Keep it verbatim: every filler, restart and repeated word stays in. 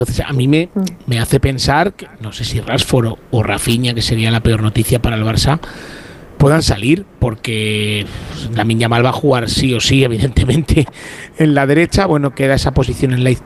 Entonces a mí me, me hace pensar que no sé si Rashford o, o Rafinha, que sería la peor noticia para el Barça, puedan salir, porque Lamine Yamal va a jugar sí o sí, evidentemente, en la derecha. Bueno, queda esa posición en la izquierda